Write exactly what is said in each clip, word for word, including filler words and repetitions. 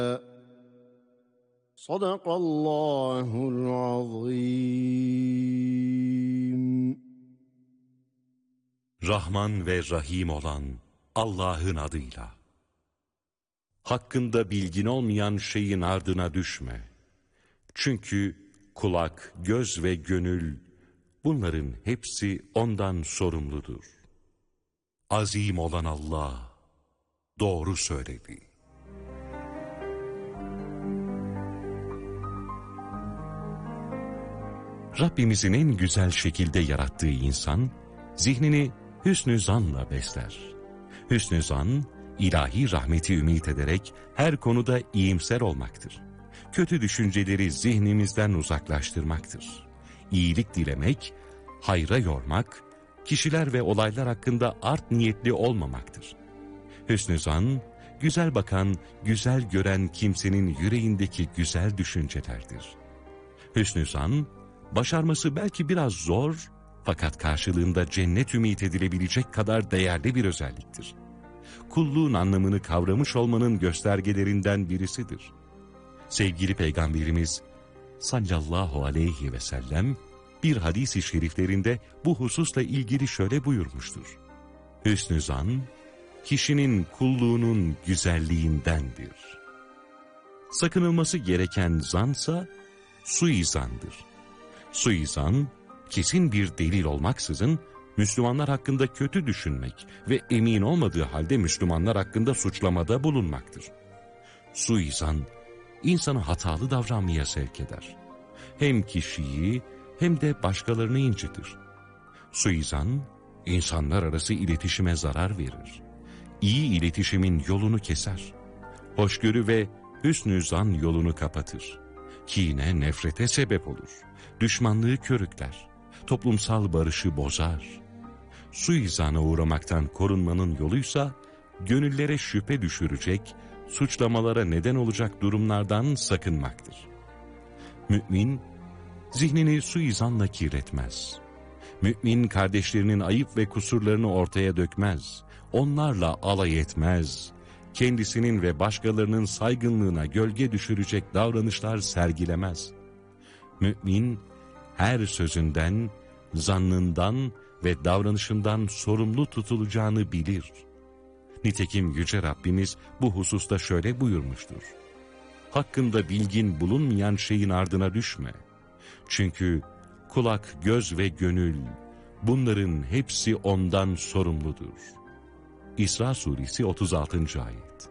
Sadakallahul azim. Rahman ve Rahim olan Allah'ın adıyla. Hakkında bilgin olmayan şeyin ardına düşme. Çünkü kulak, göz ve gönül, bunların hepsi ondan sorumludur. Azim olan Allah doğru söyledi. Rabbimizin en güzel şekilde yarattığı insan, zihnini hüsnü zanla besler. Hüsnü zan, ilahi rahmeti ümit ederek her konuda iyimser olmaktır. Kötü düşünceleri zihnimizden uzaklaştırmaktır. İyilik dilemek, hayra yormak, kişiler ve olaylar hakkında art niyetli olmamaktır. Hüsnü zan, güzel bakan, güzel gören kimsenin yüreğindeki güzel düşüncelerdir. Hüsnü zan, başarması belki biraz zor, fakat karşılığında cennet ümit edilebilecek kadar değerli bir özelliktir. Kulluğun anlamını kavramış olmanın göstergelerinden birisidir. Sevgili Peygamberimiz sallallahu aleyhi ve sellem bir hadis-i şeriflerinde bu hususla ilgili şöyle buyurmuştur. Hüsnü zan, kişinin kulluğunun güzelliğindendir. Sakınılması gereken zansa suizandır. Suizan, kesin bir delil olmaksızın Müslümanlar hakkında kötü düşünmek ve emin olmadığı halde Müslümanlar hakkında suçlamada bulunmaktır. Suizan, insanı hatalı davranmaya sevk eder. Hem kişiyi hem de başkalarını incitir. Suizan, insanlar arası iletişime zarar verir. İyi iletişimin yolunu keser. Hoşgörü ve hüsnü zan yolunu kapatır. Kine, nefrete sebep olur. Düşmanlığı körükler. Toplumsal barışı bozar. Suizana uğramaktan korunmanın yoluysa, gönüllere şüphe düşürecek, suçlamalara neden olacak durumlardan sakınmaktır. Mümin, zihnini suizanla kirletmez. Mümin, kardeşlerinin ayıp ve kusurlarını ortaya dökmez. Onlarla alay etmez. Kendisinin ve başkalarının saygınlığına gölge düşürecek davranışlar sergilemez. Mümin, her sözünden, zannından ve davranışından sorumlu tutulacağını bilir. Nitekim Yüce Rabbimiz bu hususta şöyle buyurmuştur. Hakkında bilgin bulunmayan şeyin ardına düşme. Çünkü kulak, göz ve gönül, bunların hepsi ondan sorumludur. İsra Suresi otuz altıncı ayet.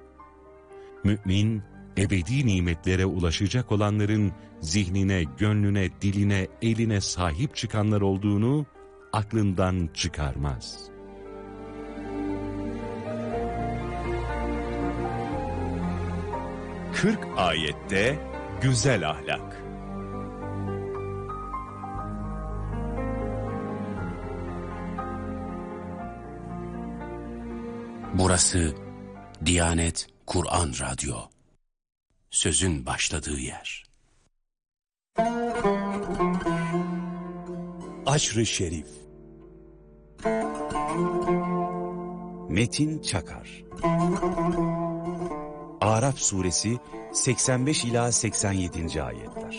Mümin, ebedi nimetlere ulaşacak olanların zihnine, gönlüne, diline, eline sahip çıkanlar olduğunu aklından çıkarmaz. kırk ayette güzel ahlak. Burası Diyanet Kur'an Radyo. Sözün başladığı yer. Aşr-ı Şerif. Metin Çakar. Araf suresi seksen beş ila seksen yedinci ayetler.